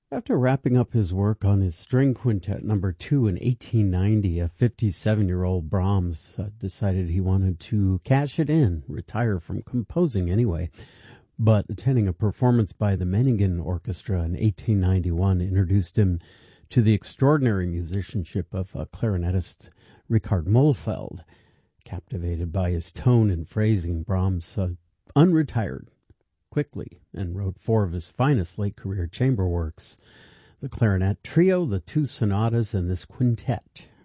After wrapping up his work on his string quintet number 2 in 1890, a 57-year-old Brahms decided he wanted to cash it in, retire from composing anyway. But attending a performance by the Meiningen Orchestra in 1891 introduced him to the extraordinary musicianship of clarinetist Richard Mohlfeld. Captivated by his tone and phrasing, Brahms unretired quickly and wrote 4 of his finest late-career chamber works: the Clarinet Trio, the 2 sonatas, and this quintet.